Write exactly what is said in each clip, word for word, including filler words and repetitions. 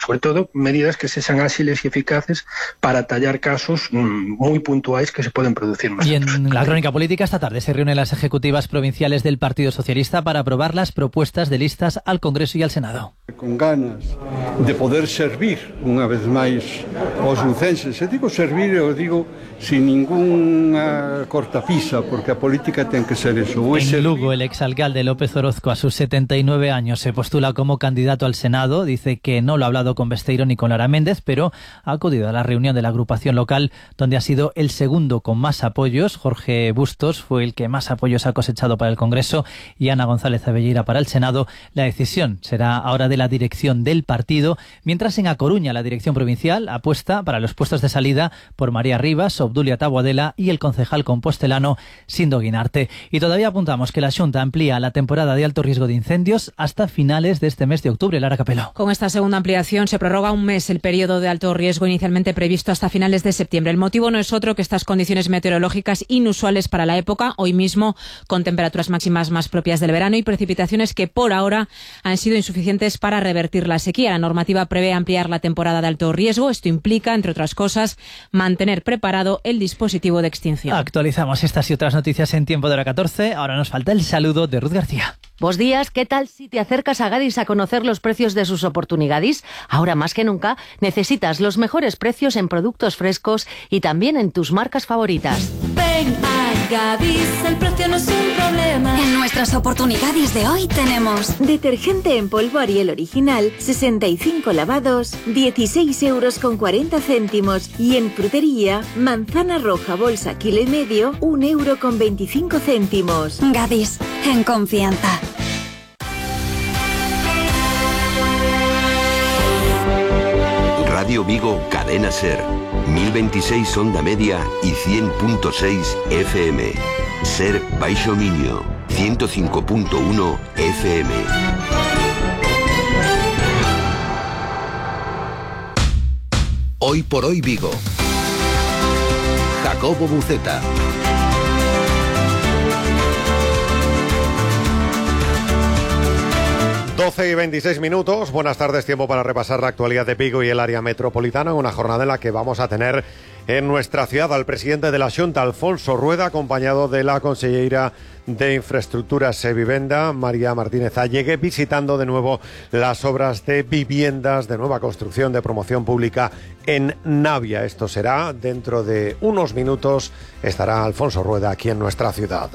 sobre todo medidas que sean ágiles y eficaces para tallar casos mmm, muy puntuales que se pueden producir más. Y en la crónica política esta tarde se reúnen las ejecutivas provinciales del Partido Socialista para aprobar las propuestas de listas al Congreso y al Senado. Con ganas de poder servir unha vez máis aos lucenses. E digo servir, eu digo sin ninguna cortapisa, porque a política ten que ser eso. En Lugo, el exalcalde López Orozco, a sus setenta y nueve años, se postula como candidato al Senado. Dice que no lo ha hablado con Besteiro ni con Lara Méndez, pero ha acudido a la reunión de la agrupación local, donde ha sido el segundo con más apoyos. Jorge Bustos fue el que más apoyos ha cosechado para el Congreso y Ana González Abelleira para el Senado. La decisión será ahora de la dirección del partido, mientras en A Coruña la dirección provincial apuesta para los puestos de salida por María Rivas, Obdulia Taboadela y el concejal compostelano Sindo Guinarte. Y todavía apuntamos que la Xunta amplía la temporada de alto riesgo de incendios hasta finales de este mes de octubre. Lara Capelo. Con esta segunda ampliación se prorroga un mes el periodo de alto riesgo inicialmente previsto hasta finales de septiembre. El motivo no es otro que estas condiciones meteorológicas inusuales para la época, hoy mismo con temperaturas máximas más propias del verano y precipitaciones que por ahora han sido insuficientes para revertir la sequía. La normativa prevé ampliar la temporada de alto riesgo. Esto implica, entre otras cosas, mantener preparado el dispositivo de extinción. Actualizamos estas y otras noticias en tiempo de hora catorce. Ahora nos falta el saludo de Ruth García. Buenos días, ¿qué tal si te acercas a Gadis a conocer los precios de sus oportunidades? Ahora más que nunca necesitas los mejores precios en productos frescos y también en tus marcas favoritas. Ven a Gadis, el precio no es un problema. En nuestras oportunidades de hoy tenemos detergente en polvo Ariel original, sesenta y cinco lavados, dieciséis euros con cuarenta céntimos. Y en frutería, manzana roja bolsa kilo y medio, un euro con veinticinco céntimos. Gadis, en confianza. Radio Vigo, Cadena Ser, mil veintiséis onda media y cien punto seis F M. Ser Baixo Miño, ciento cinco punto uno F M. Hoy por hoy Vigo. Jacobo Buceta. doce y veintiséis minutos, buenas tardes, tiempo para repasar la actualidad de Vigo y el área metropolitana, una jornada en la que vamos a tener en nuestra ciudad al presidente de la Xunta, Alfonso Rueda, acompañado de la conselleira de Infraestructuras e Vivenda, María Martínez Allegue, visitando de nuevo las obras de viviendas de nueva construcción, de promoción pública en Navia. Esto será dentro de unos minutos, estará Alfonso Rueda aquí en nuestra ciudad.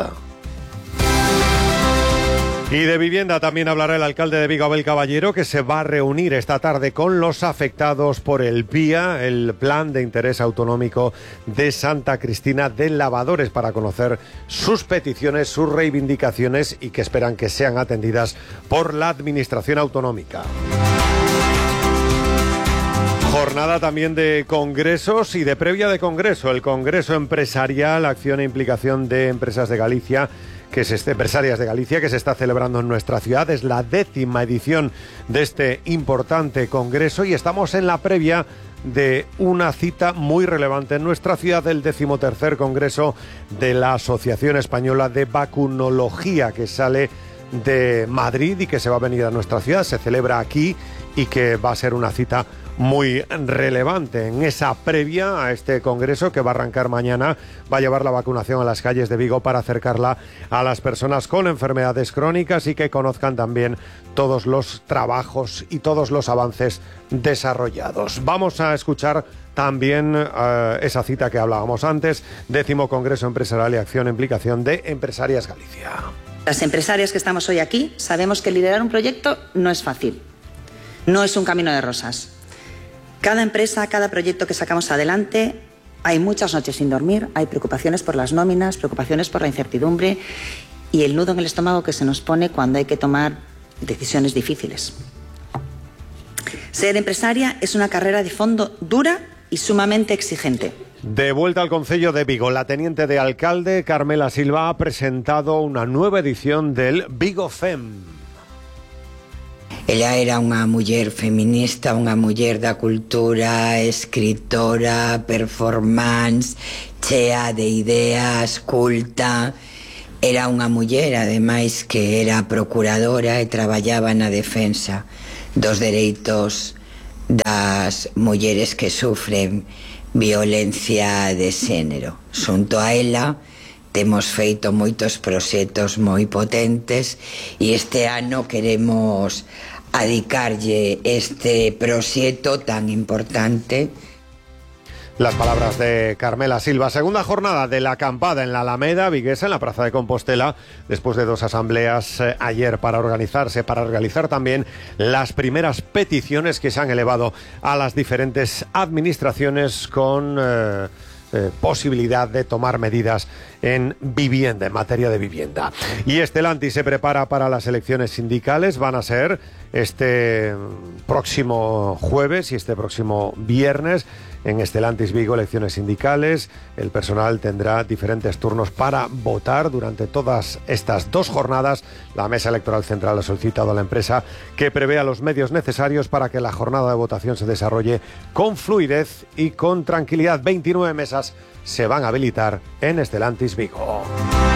Y de vivienda también hablará el alcalde de Vigo, Abel Caballero, que se va a reunir esta tarde con los afectados por el P I A, el Plan de Interés Autonómico de Santa Cristina de Lavadores, para conocer sus peticiones, sus reivindicaciones y que esperan que sean atendidas por la Administración Autonómica. Jornada también de congresos y de previa de congreso. El Congreso Empresarial, Acción e Implicación de Empresas de Galicia, que se, empresarias de Galicia, que se está celebrando en nuestra ciudad. Es la décima edición de este importante congreso y estamos en la previa de una cita muy relevante en nuestra ciudad, el decimotercer congreso de la Asociación Española de Vacunología, que sale de Madrid y que se va a venir a nuestra ciudad. Se celebra aquí y que va a ser una cita muy relevante. En esa previa a este congreso, que va a arrancar mañana, va a llevar la vacunación a las calles de Vigo para acercarla a las personas con enfermedades crónicas y que conozcan también todos los trabajos y todos los avances desarrollados. Vamos a escuchar también uh, esa cita que hablábamos antes, décimo Congreso Empresarial y Acción e Implicación de Empresarias Galicia. Las empresarias que estamos hoy aquí sabemos que liderar un proyecto no es fácil, no es un camino de rosas. Cada empresa, cada proyecto que sacamos adelante, hay muchas noches sin dormir, hay preocupaciones por las nóminas, preocupaciones por la incertidumbre y el nudo en el estómago que se nos pone cuando hay que tomar decisiones difíciles. Ser empresaria es una carrera de fondo dura y sumamente exigente. De vuelta al Concello de Vigo, la teniente de alcalde Carmela Silva ha presentado una nueva edición del Vigo Fem. Ella era unha muller feminista, unha muller da cultura, escritora, performance, chea de ideas, culta. Era unha muller, ademais, que era procuradora e traballaba na defensa dos dereitos das mulleres que sufren violencia de xénero. Xunto a ela temos feito moitos proxectos moi potentes e este ano queremos adicarlle este proxecto tan importante. Las palabras de Carmela Silva. Segunda jornada de la acampada en la Alameda viguesa, en la Plaza de Compostela, después de dos asambleas eh, ayer para organizarse, para realizar también las primeras peticiones que se han elevado a las diferentes administraciones con eh, eh, posibilidad de tomar medidas en vivienda, en materia de vivienda. Y Stellantis se prepara para las elecciones sindicales. Van a ser este próximo jueves y este próximo viernes. En Stellantis Vigo, elecciones sindicales. El personal tendrá diferentes turnos para votar durante todas estas dos jornadas. La Mesa Electoral Central ha solicitado a la empresa que prevea los medios necesarios para que la jornada de votación se desarrolle con fluidez y con tranquilidad. veintinueve mesas se van a habilitar en Stellantis Vigo.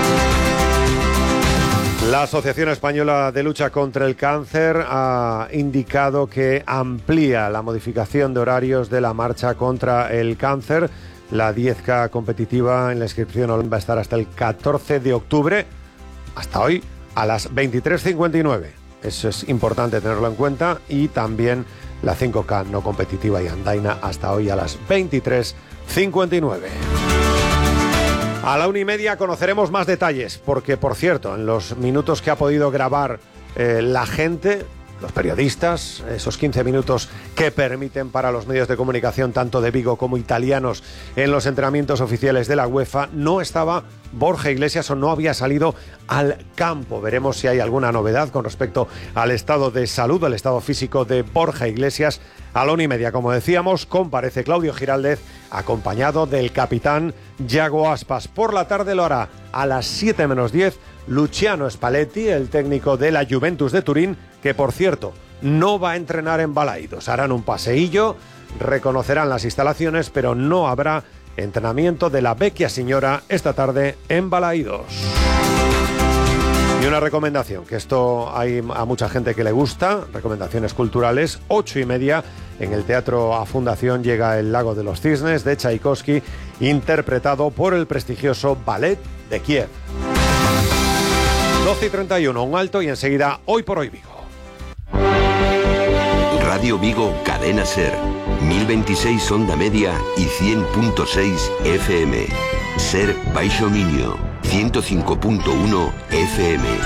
La Asociación Española de Lucha contra el Cáncer ha indicado que amplía la modificación de horarios de la marcha contra el cáncer. La diez K competitiva en la inscripción online va a estar hasta el catorce de octubre, hasta hoy, a las veintitrés cincuenta y nueve. Eso es importante tenerlo en cuenta. Y también la cinco K no competitiva y andaina hasta hoy a las veintitrés cincuenta y nueve. A la una y media conoceremos más detalles, porque, por cierto, en los minutos que ha podido grabar eh, la gente, los periodistas, esos quince minutos que permiten para los medios de comunicación, tanto de Vigo como italianos, en los entrenamientos oficiales de la UEFA, no estaba Borja Iglesias o no había salido al campo. Veremos si hay alguna novedad con respecto al estado de salud, al estado físico de Borja Iglesias. A la una y media, como decíamos, comparece Claudio Giraldez, acompañado del capitán Yago Aspas. Por la tarde lo hará a las siete menos diez Luciano Spalletti, el técnico de la Juventus de Turín, que, por cierto, no va a entrenar en Balaidos. Harán un paseillo, reconocerán las instalaciones, pero no habrá entrenamiento de la Vecchia Signora esta tarde en Balaidos. Y una recomendación, que esto hay a mucha gente que le gusta, recomendaciones culturales. Ocho y media en el Teatro A Fundación llega El Lago de los Cisnes de Tchaikovsky, interpretado por el prestigioso Ballet de Kiev. doce y treinta y uno, un alto y enseguida Hoy por Hoy Vigo. Radio Vigo, Cadena Ser, mil veintiséis onda media y cien punto seis F M. Ser Baixo Miño, ciento cinco punto uno F M.